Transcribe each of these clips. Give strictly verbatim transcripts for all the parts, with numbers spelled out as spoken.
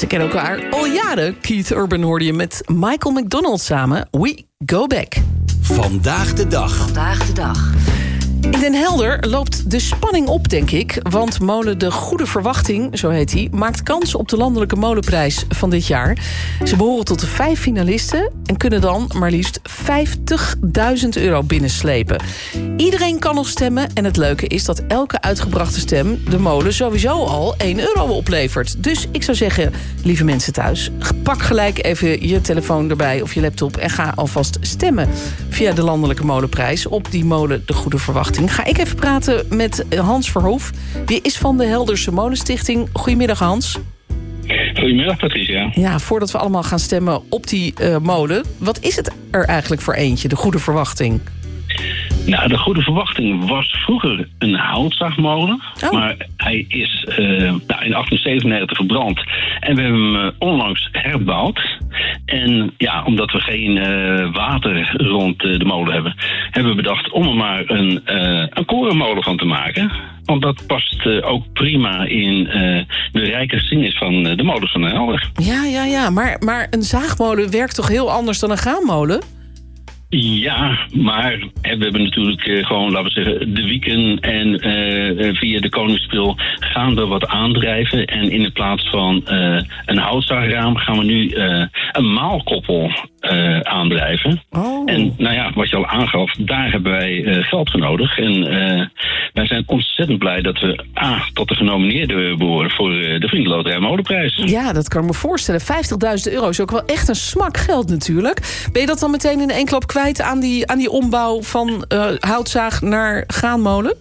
Ze kennen elkaar al jaren. Keith Urban hoorde je met Michael McDonald samen. We Go Back. Vandaag de dag. Vandaag de dag. In Den Helder loopt de spanning op, denk ik. Want molen De Goede Verwachting, zo heet hij, maakt kans op de landelijke molenprijs van dit jaar. Ze behoren tot de vijf finalisten en kunnen dan maar liefst vijftigduizend euro binnenslepen. Iedereen kan nog stemmen en het leuke is dat elke uitgebrachte stem de molen sowieso al één euro oplevert. Dus ik zou zeggen, lieve mensen thuis, pak gelijk even je telefoon erbij of je laptop en ga alvast stemmen via de landelijke molenprijs op die molen De Goede Verwachting. Ga ik even praten met Hans Verhoef. Die is van de Helderse Molenstichting. Goedemiddag, Hans. Goedemiddag, Patricia. Ja, voordat we allemaal gaan stemmen op die uh, molen, wat is het er eigenlijk voor eentje, De Goede Verwachting? Nou, De Goede Verwachting was vroeger een houtzaagmolen. Oh. Maar hij is uh, nou, in achttien zevenennegentig verbrand. En we hebben hem uh, onlangs herbouwd. En ja, omdat we geen uh, water rond uh, de molen hebben, hebben we bedacht om er maar een, uh, een korenmolen van te maken. Want dat past uh, ook prima in uh, de rijke geschiedenis van uh, de molens van Den Helder. Ja, ja, ja. Maar, maar een zaagmolen werkt toch heel anders dan een graanmolen? Ja, maar hè, we hebben natuurlijk uh, gewoon, laten we zeggen, de wieken en uh, via de Koningsbril gaan we wat aandrijven. En in de plaats van uh, een houtzaagraam gaan we nu uh, een maalkoppel uh, aandrijven. Oh. En nou ja, wat je al aangaf, daar hebben wij uh, geld voor nodig. En uh, wij zijn ontzettend blij dat we ah, tot de genomineerden behoren voor uh, de Vriendenloterij Molenprijs. Ja, dat kan ik me voorstellen. vijftigduizend euro is ook wel echt een smak geld natuurlijk. Ben je dat dan meteen in één klap kwijt aan die, aan die ombouw van uh, houtzaag naar graanmolen?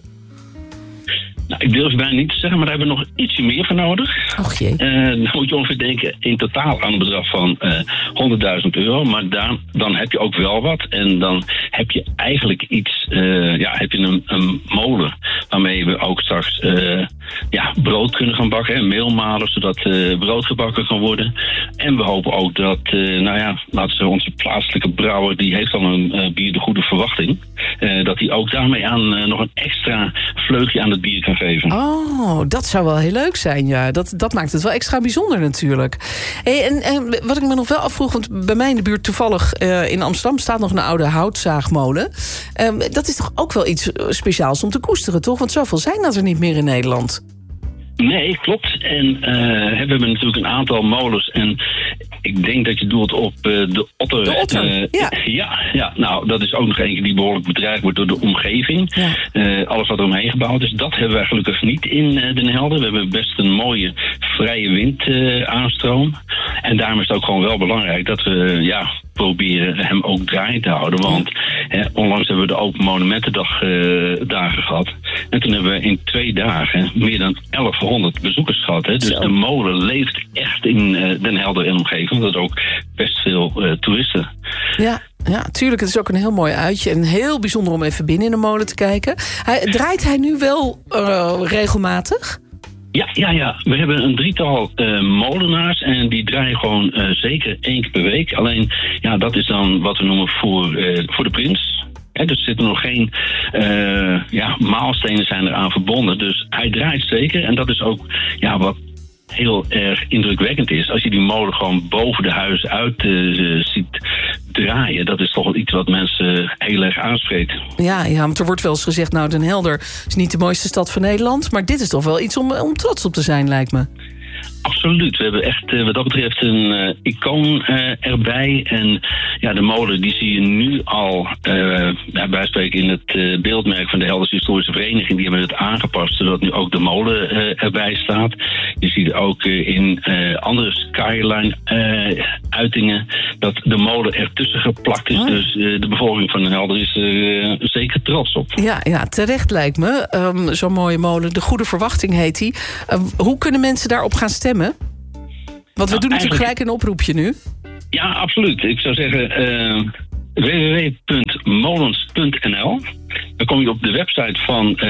Nou, ik durf bijna niet te zeggen, maar daar hebben we nog ietsje meer voor nodig. Och jee. Uh, dan moet je ongeveer denken in totaal aan een bedrag van uh, honderdduizend euro. Maar dan, dan heb je ook wel wat. En dan heb je eigenlijk iets, uh, ja, heb je een, een molen waarmee we ook straks uh, ja, brood kunnen gaan bakken. En meel malen, zodat uh, brood gebakken kan worden. En we hopen ook dat, uh, nou ja, laten we onze plaatselijke brouwer, die heeft al een uh, bier De Goede Verwachting. Uh, dat hij ook daarmee aan uh, nog een extra vleugje aan het bier kan geven. Oh, dat zou wel heel leuk zijn, ja. Dat, dat maakt het wel extra bijzonder natuurlijk. Hey, en, en wat ik me nog wel afvroeg, want bij mij in de buurt toevallig uh, in Amsterdam staat nog een oude houtzaagmolen. Um, dat is toch ook wel iets speciaals om te koesteren, toch? Want zoveel zijn dat er niet meer in Nederland. Nee, klopt. En uh, we hebben natuurlijk een aantal molens. En ik denk dat je doelt op uh, de otter. De otter, uh, ja. ja. Ja, nou, dat is ook nog eentje die behoorlijk bedreigd wordt door de omgeving. Ja. Uh, alles wat er omheen gebouwd is. Dat hebben wij gelukkig niet in uh, Den Helder. We hebben best een mooie vrije wind uh, aanstroom. En daarom is het ook gewoon wel belangrijk dat we ja, proberen hem ook draaiend te houden. Want hè, onlangs hebben we de Open Monumentendag uh, dagen gehad. En toen hebben we in twee dagen meer dan elfhonderd bezoekers gehad. Hè. Dus Zo. de molen leeft echt in uh, Den Helder en omgeving. Want er ook best veel uh, toeristen. Ja, ja, tuurlijk. Het is ook een heel mooi uitje. En heel bijzonder om even binnen in de molen te kijken. Hij, draait hij nu wel uh, regelmatig? Ja, ja, ja. We hebben een drietal uh, molenaars en die draaien gewoon uh, zeker één keer per week. Alleen, ja, dat is dan wat we noemen voor, uh, voor de prins. He, dus er zitten nog geen uh, ja, maalstenen zijn eraan verbonden. Dus hij draait zeker en dat is ook ja, wat heel erg indrukwekkend is. Als je die molen gewoon boven de huizen uit uh, ziet draaien, dat is toch wel iets wat mensen heel erg aanspreekt. Ja, ja, want er wordt wel eens gezegd, nou, Den Helder is niet de mooiste stad van Nederland, maar dit is toch wel iets om, om trots op te zijn, lijkt me. Absoluut. We hebben echt uh, wat dat betreft een uh, icoon uh, erbij. En ja, de molen die zie je nu al uh, ja, bij spreken in het uh, beeldmerk van de Helderse Historische Vereniging. Die hebben het aangepast zodat nu ook de molen uh, erbij staat. Je ziet ook uh, in uh, andere skyline uh, uitingen dat de molen ertussen geplakt is. Oh. Dus uh, de bevolking van Den Helder is er uh, zeker trots op. Ja, ja, terecht lijkt me. Um, zo'n mooie molen. De Goede Verwachting heet die. Uh, hoe kunnen mensen daarop gaan stemmen? Want we nou, doen natuurlijk gelijk een oproepje nu. Ja, absoluut. Ik zou zeggen uh, w w w punt molens punt n l. Dan kom je op de website van uh,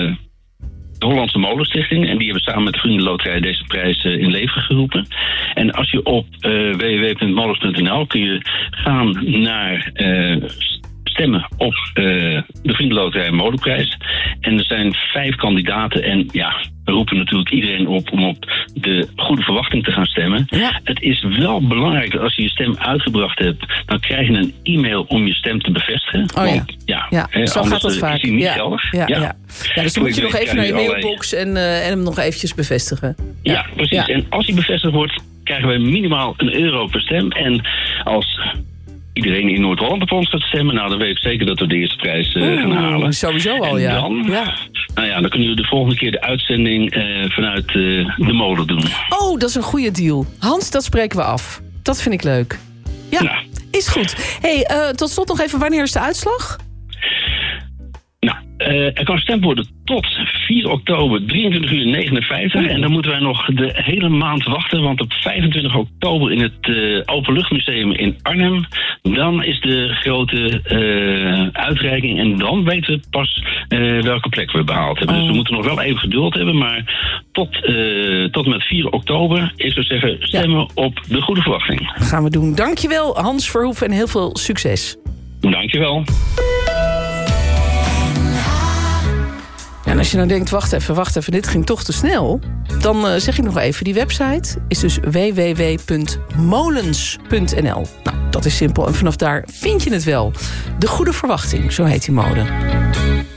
de Hollandse Molenstichting. En die hebben samen met de Vriendenloterij deze prijs uh, in leven geroepen. En als je op uh, w w w punt molens punt n l kun je gaan naar uh, stemmen op uh, de Vriendenloterij Molenprijs. En er zijn vijf kandidaten. En ja, we roepen natuurlijk iedereen op om op de goede verwachting te gaan stemmen. Ja. Het is wel belangrijk dat als je je stem uitgebracht hebt, dan krijg je een e-mail om je stem te bevestigen. Oh, Want, ja, ja, ja. He, zo gaat dat vaak. Is hij niet ja. geldig. Ja, ja. Ja. ja, dus dan moet je nog even naar je allerlei... mailbox en, uh, en hem nog eventjes bevestigen. Ja, ja precies. Ja. En als hij bevestigd wordt, krijgen wij minimaal een euro per stem. En als iedereen in Noord-Holland op ons gaat stemmen, nou, dan weet ik zeker dat we de eerste prijs uh, gaan halen. Sowieso al, en ja. Dan, ja. Nou ja, dan kunnen we de volgende keer de uitzending uh, vanuit uh, de molen doen. Oh, dat is een goede deal. Hans, dat spreken we af. Dat vind ik leuk. Ja, nou. Is goed. Hey, uh, tot slot nog even, wanneer is de uitslag? Nou, uh, er kan gestemd worden tot vier oktober, drieëntwintig uur negenenvijftig. En dan moeten wij nog de hele maand wachten. Want op vijfentwintig oktober in het uh, Openluchtmuseum in Arnhem, dan is de grote uh, uitreiking. En dan weten we pas uh, welke plek we behaald hebben. Oh. Dus we moeten nog wel even geduld hebben. Maar tot, uh, tot en met vier oktober is we zeggen stemmen ja. op de goede verwachting. Dat gaan we doen. Dankjewel, Hans Verhoef, en heel veel succes. Dankjewel. En als je nou denkt, wacht even, wacht even, dit ging toch te snel, dan uh, zeg ik nog even, die website is dus w w w punt molens punt n l. Nou, dat is simpel en vanaf daar vind je het wel. De Goede Verwachting, zo heet die mode.